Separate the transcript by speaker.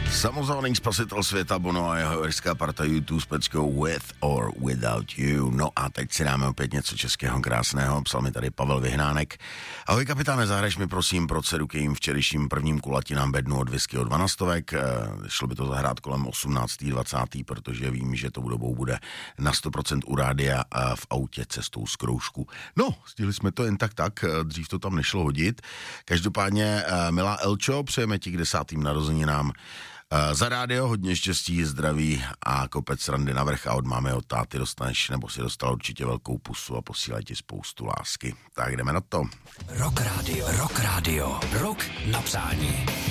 Speaker 1: Samozvaný spasitel světa Bono a jeho irská parta YouTube s peckou With or Without You. No a teď si dáme opět něco českého krásného. Psal mi tady Pavel Vyhnánek. Ahoj kapitáne, zahraješ mi prosím pro dceru k jejím včerejším prvním kulatinám bednu od whisky od 12. Šlo by to zahrát kolem 18.20, protože vím, že to dobou bude na 100% u rádia a v autě cestou z kroužku. No, stihli jsme to jen tak, dřív to tam nešlo hodit. Každopádně, milá Elčo, přejeme ti k 10. narozeninám za rádio, hodně štěstí, zdraví a kopec randy navrch a od mámy od táty dostaneš, nebo si dostal určitě velkou pusu a posílají ti spoustu lásky. Tak jdeme na to.
Speaker 2: Rock Radio, rock na přání.